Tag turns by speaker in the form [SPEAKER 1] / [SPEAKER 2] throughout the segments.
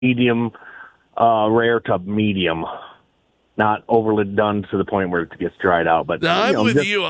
[SPEAKER 1] medium rare to medium. Not overly done to the point where it gets dried out. But
[SPEAKER 2] I'm with you.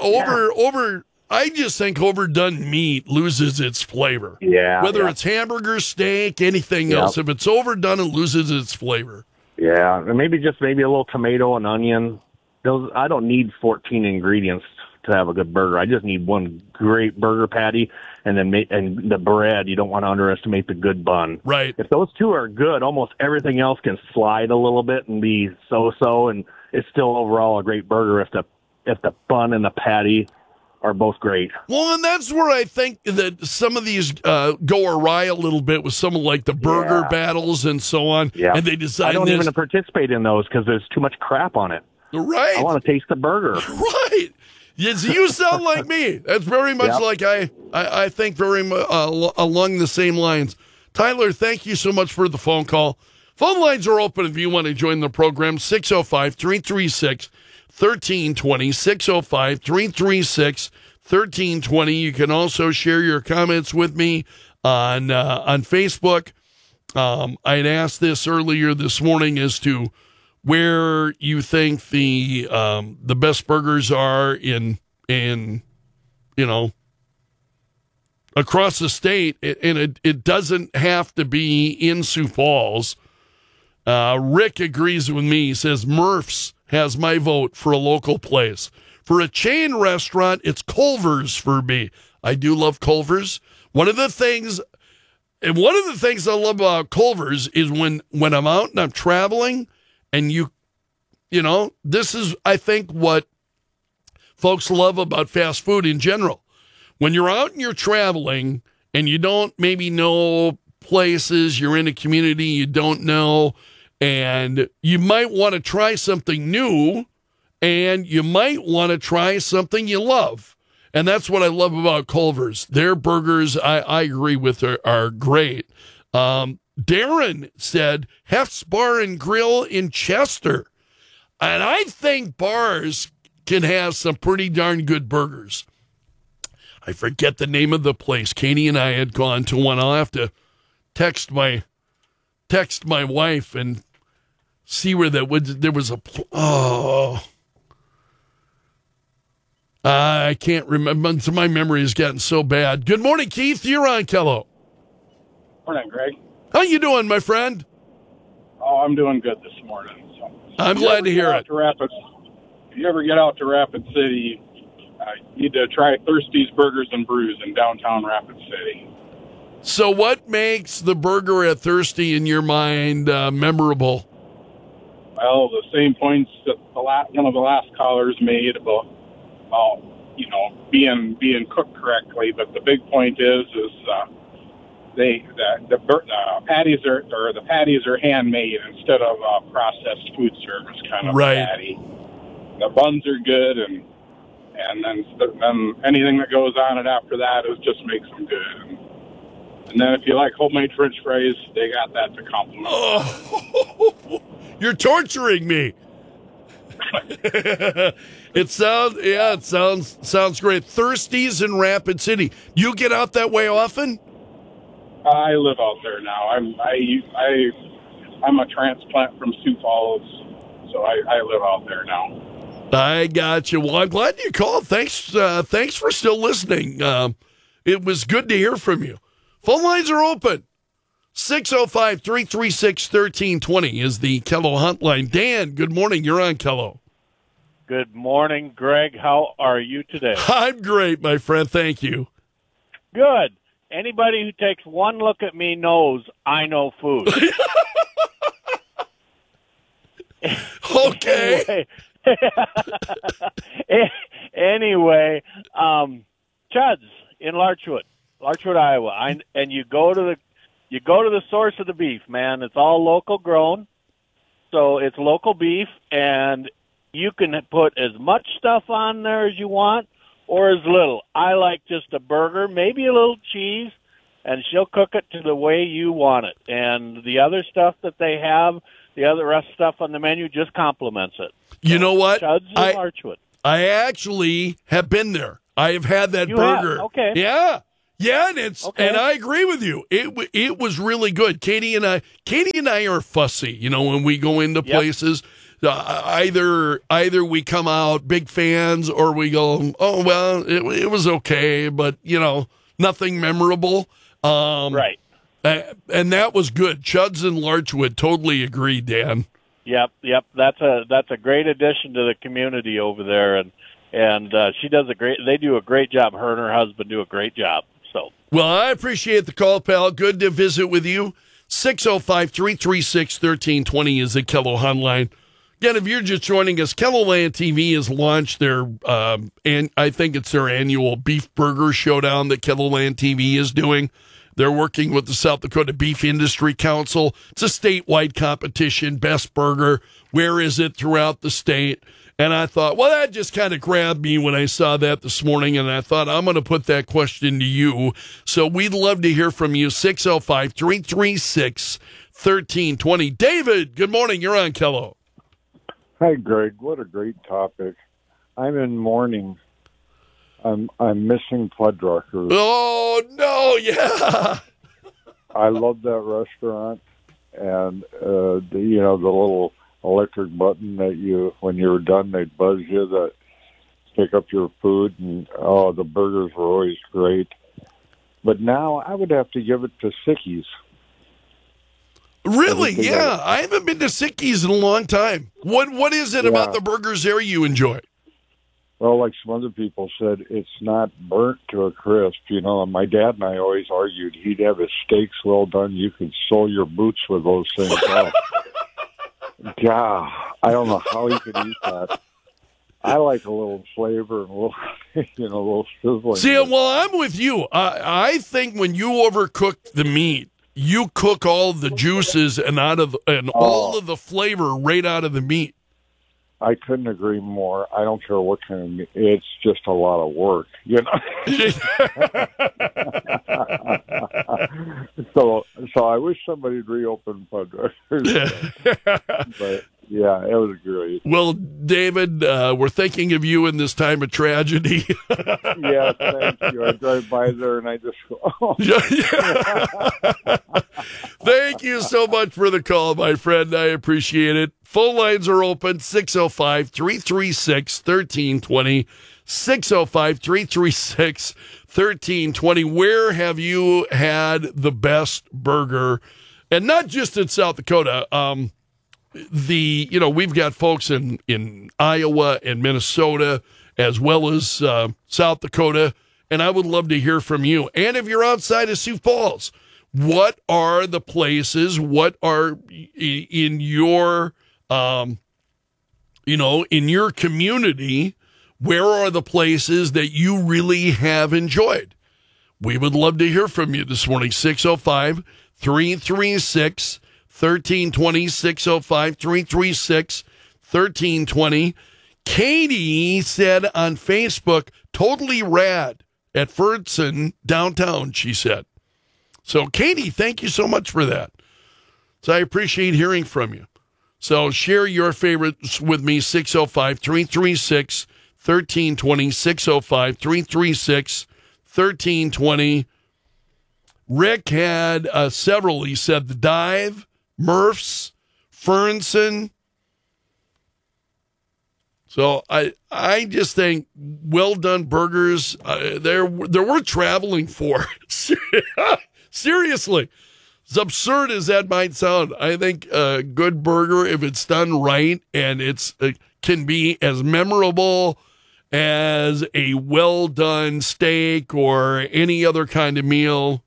[SPEAKER 2] I just think overdone meat loses its flavor.
[SPEAKER 1] Yeah.
[SPEAKER 2] Whether it's hamburger, steak, anything else, if it's overdone, it loses its flavor.
[SPEAKER 1] Yeah, and maybe a little tomato and onion. I don't need 14 ingredients to have a good burger. I just need one great burger patty, and then and the bread. You don't want to underestimate the good bun.
[SPEAKER 2] Right.
[SPEAKER 1] If those two are good, almost everything else can slide a little bit and be so-so, and it's still overall a great burger if the bun and the patty are both great.
[SPEAKER 2] Well, and that's where I think that some of these go awry a little bit with some of like the burger battles and so on.
[SPEAKER 1] Yeah.
[SPEAKER 2] And they decide
[SPEAKER 1] I don't even participate in those because there's too much crap on it.
[SPEAKER 2] Right.
[SPEAKER 1] I want to taste the burger.
[SPEAKER 2] Right. Yes, you sound like me. That's very much like I think very much along the same lines. Tyler, thank you so much for the phone call. Phone lines are open if you want to join the program. 605-336-1320. 605-336-1320. You can also share your comments with me on Facebook. I'd asked this earlier this morning as to where you think the best burgers are in across the state, and it doesn't have to be in Sioux Falls. Rick agrees with me. He says Murph's has my vote for a local place. For a chain restaurant, it's Culver's for me. I do love Culver's. One of the things I love about Culver's is when I'm out and I'm traveling, and you know, this is, I think, what folks love about fast food in general. When you're out and you're traveling and you don't maybe know places, you're in a community you don't know, and you might want to try something new, and you might want to try something you love. And that's what I love about Culver's. Their burgers, I agree with, are great. Darren said Hef's Bar and Grill in Chester. And I think bars can have some pretty darn good burgers. I forget the name of the place. Katie and I had gone to one. I'll have to text my wife and see where that was. There was I can't remember. My memory has gotten so bad. Good morning, Keith. You're on Kello.
[SPEAKER 3] Morning, Greg.
[SPEAKER 2] How you doing, my friend?
[SPEAKER 3] Oh, I'm doing good this morning. So,
[SPEAKER 2] I'm glad to hear it.
[SPEAKER 3] If you ever get out to Rapid City, you need to try Thirsty's Burgers and Brews in downtown Rapid City.
[SPEAKER 2] So what makes the burger at Thirsty, in your mind, memorable?
[SPEAKER 3] Well, the same points that one of the last callers made about being cooked correctly, but the big point is the patties are handmade instead of processed food service kind of patty. The buns are good, and then anything that goes on it after that just makes them good. And then if you like homemade French fries, they got that to compliment.
[SPEAKER 2] Oh, you're torturing me. It sounds great. Thirsty's in Rapid City. You get out that way often?
[SPEAKER 3] I live out there now. I'm a transplant from Sioux Falls, so I live out there now.
[SPEAKER 2] I got you. Well, I'm glad you called. Thanks for still listening. It was good to hear from you. Phone lines are open. 605-336-1320 is the Kello hotline. Dan, good morning. You're on Kello.
[SPEAKER 4] Good morning, Greg. How are you today?
[SPEAKER 2] I'm great, my friend. Thank you.
[SPEAKER 4] Good. Anybody who takes one look at me knows I know food.
[SPEAKER 2] Okay.
[SPEAKER 4] Anyway, Chud's in Larchwood, Iowa, and you go to the source of the beef, man. It's all local grown, so it's local beef, and you can put as much stuff on there as you want or as little. I like just a burger, maybe a little cheese, and she'll cook it to the way you want it. And the other stuff that they have, the other rest stuff on the menu just complements it.
[SPEAKER 2] You know what?
[SPEAKER 4] Chud's in Larchwood.
[SPEAKER 2] I actually have been there. I have had that burger.
[SPEAKER 4] Have? Okay.
[SPEAKER 2] Yeah. Yeah, and I agree with you. It was really good. Katie and I are fussy. When we go into places, either we come out big fans or we go, oh well, it was okay, but nothing memorable.
[SPEAKER 4] Right.
[SPEAKER 2] And that was good. Chuds and Larchwood, totally agree, Dan.
[SPEAKER 4] Yep. That's a great addition to the community over there, and she does they do a great job. Her and her husband do a great job. So. Well,
[SPEAKER 2] I appreciate the call, pal. Good to visit with you. 605-336-1320 is the Kello hotline. Again, if you're just joining us, KELOLAND TV has launched their, and I think it's their annual beef burger showdown that KELOLAND TV is doing. They're working with the South Dakota Beef Industry Council. It's a statewide competition, best burger. Where is it throughout the state? And I thought, well, that just kind of grabbed me when I saw that this morning, and I thought, I'm going to put that question to you. So we'd love to hear from you, 605-336-1320. David, good morning. You're on Kello.
[SPEAKER 5] Hi, Greg. What a great topic. I'm in mourning. I'm missing Fuddruckers.
[SPEAKER 2] Oh, no, yeah.
[SPEAKER 5] I love that restaurant, and the little electric button that when you were done, they'd buzz you to pick up your food, and the burgers were always great. But now I would have to give it to Sickies.
[SPEAKER 2] Really? Yeah, I haven't been to Sickies in a long time. What is it about the burgers there you enjoy?
[SPEAKER 5] Well, like some other people said, it's not burnt to a crisp. And my dad and I always argued he'd have his steaks well done. You could sole your boots with those things off. Yeah, I don't know how you could eat that. I like a little flavor and a little, a little sizzling.
[SPEAKER 2] See, well, I'm with you. I think when you overcook the meat, you cook all the juices and all of the flavor right out of the meat.
[SPEAKER 5] I couldn't agree more. I don't care what kind of meat. It's just a lot of work, So I wish somebody would reopen Fuddruckers. But yeah, it was great.
[SPEAKER 2] Well, David, we're thinking of you in this time of tragedy.
[SPEAKER 5] Yeah, thank you. I drive by there and I just go, oh.
[SPEAKER 2] Thank you so much for the call, my friend. I appreciate it. Phone lines are open, 605-336-1320. 605-336-1320. Where have you had the best burger? And not just in South Dakota. We've got folks in Iowa and Minnesota as well as South Dakota, and I would love to hear from you. And if you're outside of Sioux Falls, what are the places, what are in your in your community, where are the places that you really have enjoyed? We would love to hear from you this morning. 605-336-1320, 605-336-1320. Katie said on Facebook, totally rad at Ferdson downtown, she said. So, Katie, thank you so much for that. So I appreciate hearing from you. So share your favorites with me, 605-336-1320, 605-336-1320. Rick had several. He said the Dive, Murph's, Fernson. So I just think well done burgers. They're worth traveling for. Seriously. As absurd as that might sound, I think a good burger, if it's done right and it can be as memorable as a well-done steak or any other kind of meal.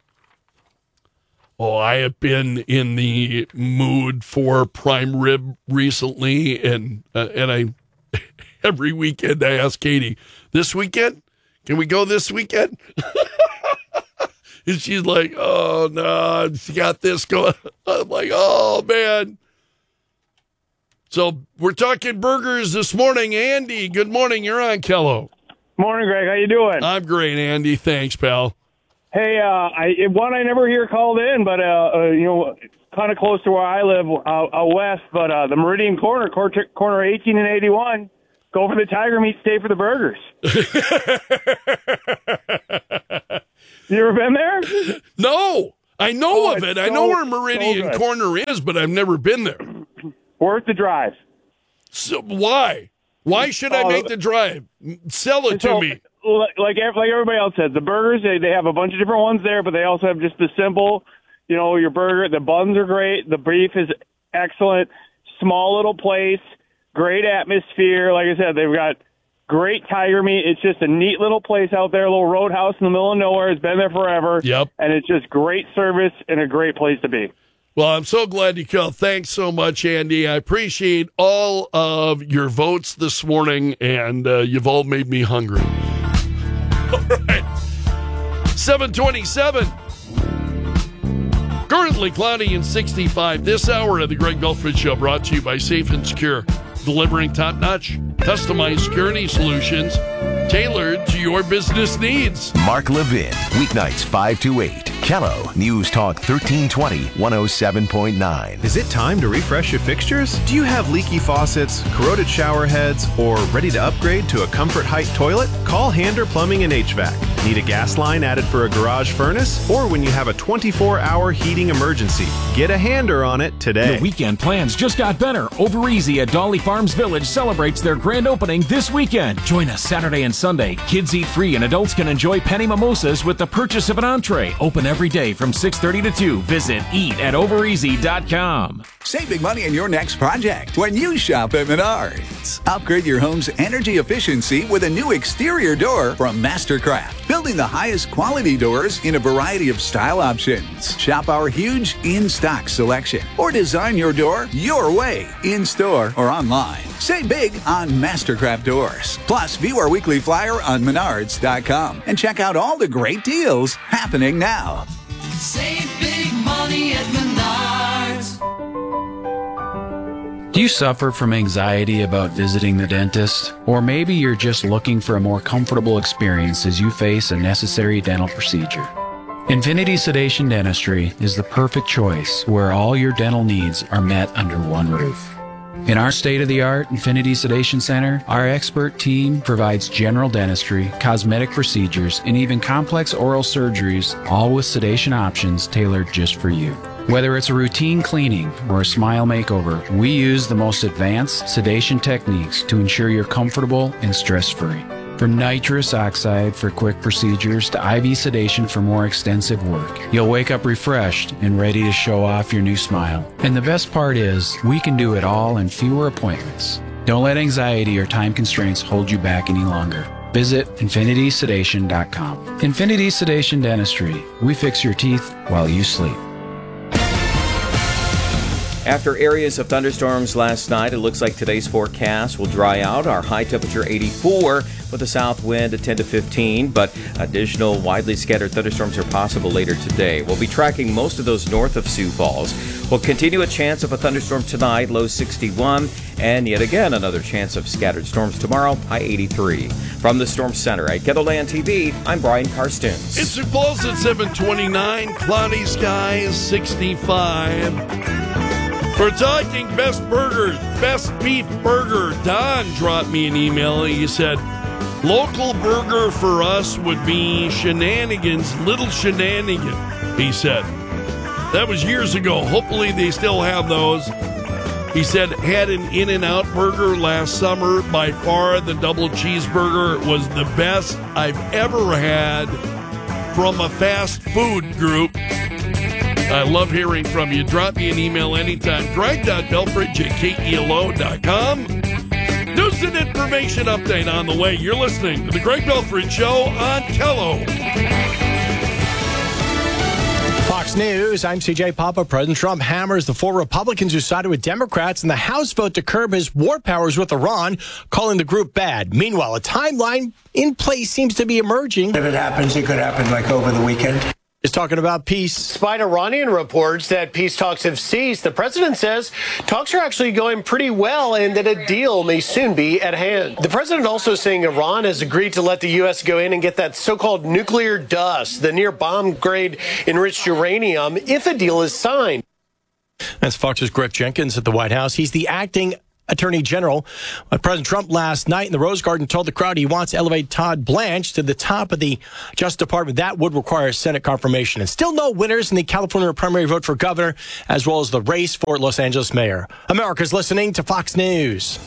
[SPEAKER 2] Oh, I have been in the mood for prime rib recently, and I every weekend I ask Katie, this weekend? Can we go this weekend? And she's like, oh, no, she got this going. I'm like, oh, man. So we're talking burgers this morning. Andy, good morning. You're on Kello.
[SPEAKER 6] Morning, Greg. How you doing?
[SPEAKER 2] I'm great, Andy. Thanks, pal.
[SPEAKER 6] Hey, I never hear called in, but, kind of close to where I live out west, but the Meridian corner 18 and 81, go for the tiger meat, stay for the burgers. You ever been there?
[SPEAKER 2] No, I know of it. I know where Meridian
[SPEAKER 6] so
[SPEAKER 2] Corner is, but I've never been there.
[SPEAKER 6] Worth the drive.
[SPEAKER 2] So why? Why should I make the drive? Sell it to me.
[SPEAKER 6] Like everybody else said, the burgers, they have a bunch of different ones there, but they also have just the simple, your burger. The buns are great. The beef is excellent. Small little place, great atmosphere. Like I said, they've got great tiger meat. It's just a neat little place out there, a little roadhouse in the middle of nowhere. It's been there forever.
[SPEAKER 2] Yep.
[SPEAKER 6] And it's just great service and a great place to be.
[SPEAKER 2] Well, I'm so glad you called. Thanks so much, Andy. I appreciate all of your votes this morning, and you've all made me hungry. All right. 7:27. Currently cloudy and 65. This hour of the Greg Belford Show brought to you by Safe and Secure, delivering top-notch, customized security solutions tailored to your business needs.
[SPEAKER 7] Mark Levin, weeknights 5 to 8. Kello News Talk 1320, 107.9.
[SPEAKER 8] Is it time to refresh your fixtures? Do you have leaky faucets, corroded shower heads, or ready to upgrade to a Comfort Height toilet? Call Hander Plumbing and HVAC. Need a gas line added for a garage furnace? Or when you have a 24-hour heating emergency? Get a Hander on it today.
[SPEAKER 9] The weekend plans just got better. Over Easy at Dolly Farms Village celebrates their grand opening this weekend. Join us Saturday and Sunday. Kids eat free and adults can enjoy penny mimosas with the purchase of an entree. Open every day from 6:30 to 2. Visit eat@overeasy.com.
[SPEAKER 10] Save big money on your next project when you shop at Menards. Upgrade your home's energy efficiency with a new exterior door from Mastercraft. Building the highest quality doors in a variety of style options. Shop our huge in-stock selection or design your door your way, in-store or online. Save big on Mastercraft doors. Plus, view our weekly flyer on Menards.com and check out all the great deals happening now.
[SPEAKER 11] Save big money at Menards.
[SPEAKER 12] Do you suffer from anxiety about visiting the dentist? Or maybe you're just looking for a more comfortable experience as you face a necessary dental procedure? Infinity Sedation Dentistry is the perfect choice where all your dental needs are met under one roof. In our state-of-the-art Infinity Sedation Center, our expert team provides general dentistry, cosmetic procedures, and even complex oral surgeries, all with sedation options tailored just for you. Whether it's a routine cleaning or a smile makeover, we use the most advanced sedation techniques to ensure you're comfortable and stress-free. From nitrous oxide for quick procedures to IV sedation for more extensive work, you'll wake up refreshed and ready to show off your new smile. And the best part is, we can do it all in fewer appointments. Don't let anxiety or time constraints hold you back any longer. Visit infinitysedation.com. Infinity Sedation Dentistry. We fix your teeth while you sleep.
[SPEAKER 13] After areas of thunderstorms last night, it looks like today's forecast will dry out. Our high temperature 84 with a south wind at 10 to 15, but additional widely scattered thunderstorms are possible later today. We'll be tracking most of those north of Sioux Falls. We'll continue a chance of a thunderstorm tonight, low 61, and yet again another chance of scattered storms tomorrow, high 83. From the Storm Center at KENDLLand TV, I'm Brian Karstens.
[SPEAKER 2] It's Sioux Falls at 7:29, cloudy skies, 65. For talking best burgers, best beef burger, Don dropped me an email. He said, local burger for us would be Shenanigans, Little Shenanigan, he said. That was years ago. Hopefully they still have those. He said, had an In-N-Out burger last summer. By far, the double cheeseburger was the best I've ever had from a fast food group. I love hearing from you. Drop me an email anytime. Greg.Belfridge@KELO.com. News and information update on the way. You're listening to The Greg Belfridge Show on KELO.
[SPEAKER 14] Fox News, I'm CJ Papa. President Trump hammers the 4 Republicans who sided with Democrats in the House vote to curb his war powers with Iran, calling the group bad. Meanwhile, a timeline in place seems to be emerging.
[SPEAKER 15] If it happens, it could happen like over the weekend.
[SPEAKER 14] Is talking about peace.
[SPEAKER 16] Despite Iranian reports that peace talks have ceased, the president says talks are actually going pretty well and that a deal may soon be at hand. The president also saying Iran has agreed to let the U.S. go in and get that so-called nuclear dust, the near bomb-grade enriched uranium, if a deal is signed.
[SPEAKER 14] That's Fox's Griff Jenkins at the White House. He's the acting Attorney General. President Trump last night in the Rose Garden told the crowd he wants to elevate Todd Blanche to the top of the Justice Department. That would require Senate confirmation. And still no winners in the California primary vote for governor, as well as the race for Los Angeles mayor. America's listening to Fox News.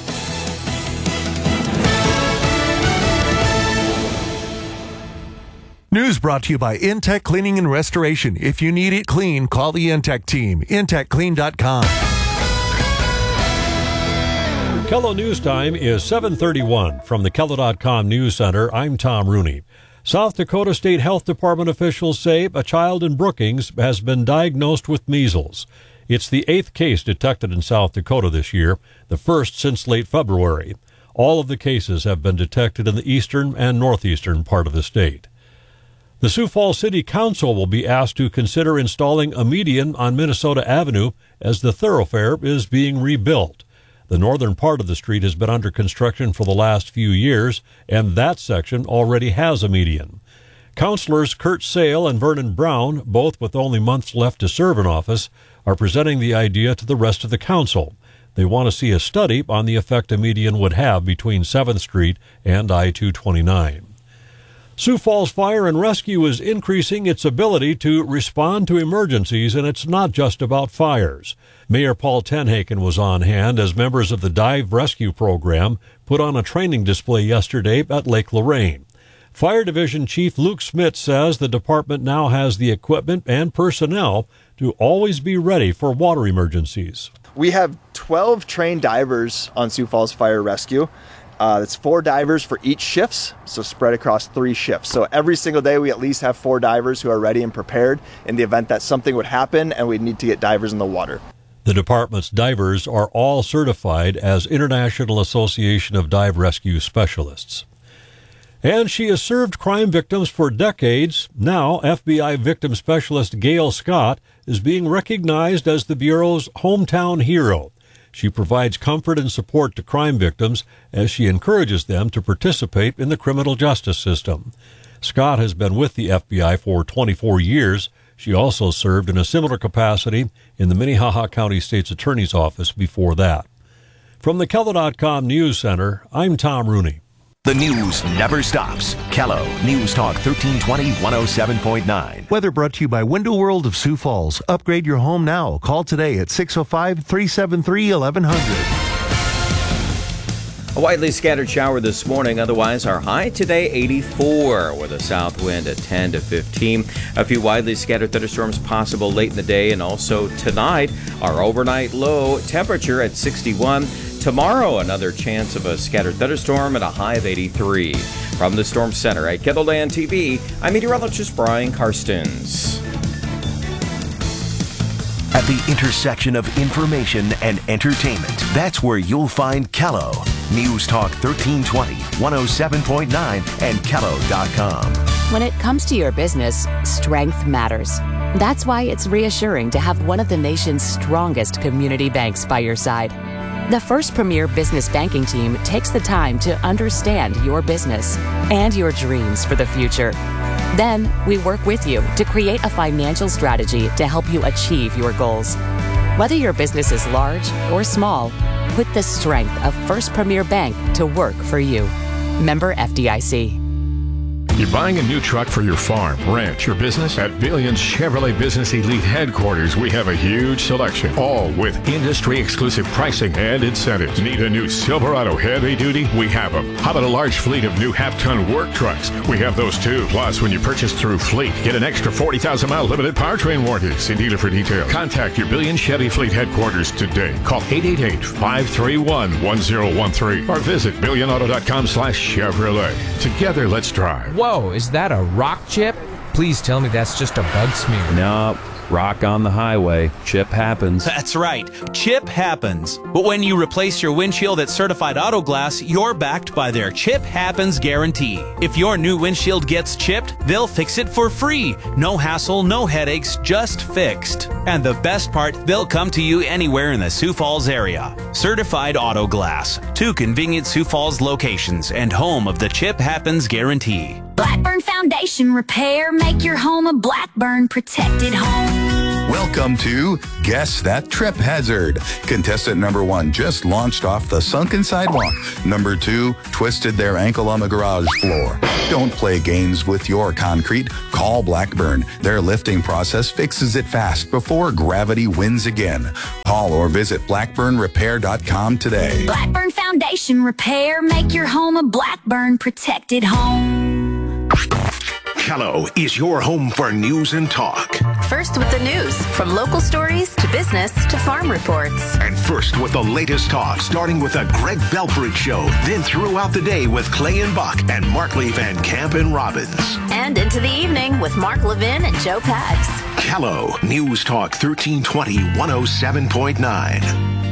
[SPEAKER 17] News brought to you by Intech Cleaning and Restoration. If you need it clean, call the Intech team. IntechClean.com.
[SPEAKER 18] KELO News Time is 7:31. From the KELO.com News Center, I'm Tom Rooney. South Dakota State Health Department officials say a child in Brookings has been diagnosed with measles. It's the 8th case detected in South Dakota this year, the first since late February. All of the cases have been detected in the eastern and northeastern part of the state. The Sioux Falls City Council will be asked to consider installing a median on Minnesota Avenue as the thoroughfare is being rebuilt. The northern part of the street has been under construction for the last few years, and that section already has a median. Councilors Kurt Sale and Vernon Brown, both with only months left to serve in office, are presenting the idea to the rest of the council. They want to see a study on the effect a median would have between 7th Street and I-229. Sioux Falls Fire and Rescue is increasing its ability to respond to emergencies, and it's not just about fires. Mayor Paul Tenhaken was on hand as members of the Dive Rescue Program put on a training display yesterday at Lake Lorraine. Fire Division Chief Luke Smith says the department now has the equipment and personnel to always be ready for water emergencies.
[SPEAKER 19] We have 12 trained divers on Sioux Falls Fire Rescue. That's 4 divers for each shifts, so spread across 3 shifts. So every single day we at least have 4 divers who are ready and prepared in the event that something would happen and we'd need to get divers in the water.
[SPEAKER 18] The department's divers are all certified as International Association of Dive Rescue Specialists. And she has served crime victims for decades. Now, FBI victim specialist Gail Scott is being recognized as the Bureau's hometown hero. She provides comfort and support to crime victims as she encourages them to participate in the criminal justice system. Scott has been with the FBI for 24 years. She also served in a similar capacity in the Minnehaha County State's Attorney's Office before that. From the KELO.com News Center, I'm Tom Rooney.
[SPEAKER 7] The news never stops. KELO News Talk 1320 107.9.
[SPEAKER 17] Weather brought to you by Window World of Sioux Falls. Upgrade your home now. Call today at 605-373-1100.
[SPEAKER 13] A widely scattered shower this morning. Otherwise, our high today, 84, with a south wind at 10 to 15. A few widely scattered thunderstorms possible late in the day, and also tonight, our overnight low temperature at 61. Tomorrow, another chance of a scattered thunderstorm at a high of 83. From the Storm Center at KELOLAND TV, I'm meteorologist Brian Karstens.
[SPEAKER 7] At the intersection of information and entertainment, that's where you'll find KELO. News Talk 1320, 107.9, and KELO.com.
[SPEAKER 20] When it comes to your business, strength matters. That's why it's reassuring to have one of the nation's strongest community banks by your side. The First Premier Business Banking Team takes the time to understand your business and your dreams for the future. Then, we work with you to create a financial strategy to help you achieve your goals. Whether your business is large or small, put the strength of First Premier Bank to work for you. Member FDIC.
[SPEAKER 21] You're buying a new truck for your farm, ranch, or business? At Billions Chevrolet Business Elite Headquarters, we have a huge selection, all with industry-exclusive pricing and incentives. Need a new Silverado heavy duty? We have them. How about a large fleet of new half-ton work trucks? We have those too. Plus, when you purchase through Fleet, get an extra 40,000-mile limited powertrain warranty. See dealer for details. Contact your Billions Chevy Fleet Headquarters today. Call 888-531-1013 or visit billionauto.com/Chevrolet. Together, let's drive.
[SPEAKER 22] Whoa, is that a rock chip? Please tell me that's just a bug smear.
[SPEAKER 23] No, rock on the highway. Chip happens.
[SPEAKER 24] That's right. Chip happens. But when you replace your windshield at Certified Auto Glass, you're backed by their Chip Happens guarantee. If your new windshield gets chipped, they'll fix it for free. No hassle, no headaches, just fixed. And the best part, they'll come to you anywhere in the Sioux Falls area. Certified Auto Glass. 2 convenient Sioux Falls locations and home of the Chip Happens guarantee.
[SPEAKER 25] Blackburn Foundation Repair. Make your home a Blackburn protected home.
[SPEAKER 1] Welcome to Guess That Trip Hazard. Contestant number 1 just launched off the sunken sidewalk. Number 2 twisted their ankle on the garage floor. Don't play games with your concrete. Call Blackburn. Their lifting process fixes it fast before gravity wins again. Call or visit blackburnrepair.com today.
[SPEAKER 3] Blackburn Foundation Repair. Make your home a Blackburn protected home.
[SPEAKER 4] Kello is your home for news and talk.
[SPEAKER 5] First with the news, from local stories to business to farm reports.
[SPEAKER 4] And first with the latest talk, starting with a Greg Belford show, then throughout the day with Clay and Buck and Markley Van Camp and Robbins.
[SPEAKER 5] And into the evening with Mark Levin and Joe Pags.
[SPEAKER 4] Kello, News Talk 1320, 107.9.